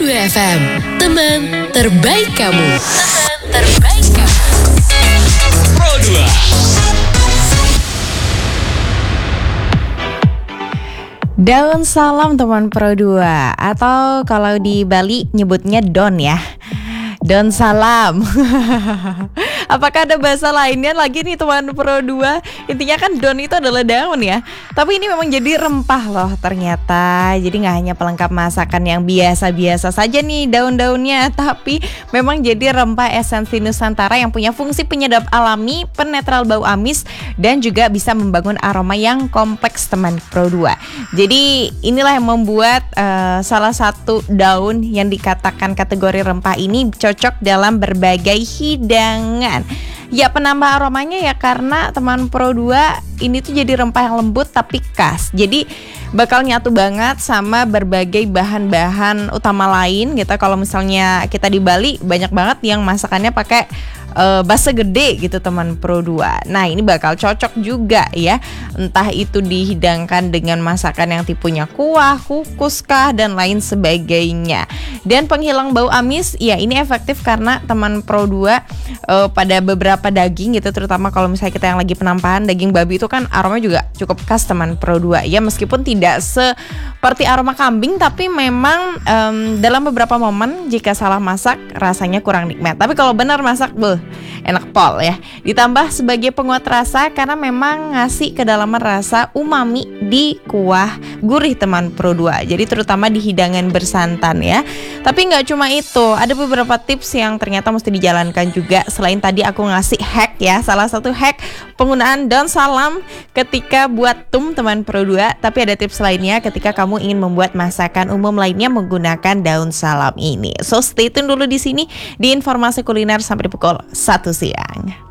102 FM, teman terbaik kamu. Teman terbaik kamu. Pro 2. Daun salam teman Pro 2, atau kalau di Bali nyebutnya don ya. Daun salam. Apakah ada bahasa lainnya lagi nih teman Pro 2? Intinya kan don itu adalah daun ya. Tapi ini memang jadi rempah loh ternyata. Jadi gak hanya pelengkap masakan yang biasa-biasa saja nih daun-daunnya, tapi memang jadi rempah esensi Nusantara yang punya fungsi penyedap alami, penetral bau amis, dan juga bisa membangun aroma yang kompleks teman Pro 2. Jadi inilah yang membuat salah satu daun yang dikatakan kategori rempah ini cocok dalam berbagai hidangan. Ya, penambah aromanya ya karena teman Pro 2 ini tuh jadi rempah yang lembut tapi khas. Jadi bakal nyatu banget sama berbagai bahan-bahan utama lain gitu. Kalau misalnya kita di Bali banyak banget yang masakannya pakai basa gede gitu teman Pro 2. Nah, ini bakal cocok juga ya. Entah itu dihidangkan dengan masakan yang tipenya kuah, kukus kah, dan lain sebagainya. Dan penghilang bau amis, ya ini efektif karena teman Pro 2 pada beberapa daging gitu, terutama kalau misalnya kita yang lagi penampahan daging babi itu kan aromanya juga cukup khas teman Pro 2 ya, meskipun tidak seperti aroma kambing, tapi memang dalam beberapa momen jika salah masak rasanya kurang nikmat. Tapi kalau benar masak, enak pol ya. Ditambah sebagai penguat rasa karena memang ngasih kedalaman rasa umami di kuah gurih teman Pro 2. Jadi terutama di hidangan bersantan ya. Tapi nggak cuma itu, ada beberapa tips yang ternyata mesti dijalankan juga. Selain tadi aku ngasih hack ya, salah satu hack penggunaan daun salam ketika buat teman Pro 2. Tapi ada tips lainnya ketika kamu ingin membuat masakan umum lainnya menggunakan daun salam ini. So stay tune dulu di sini di Informasi Kuliner sampai pukul 1 siang.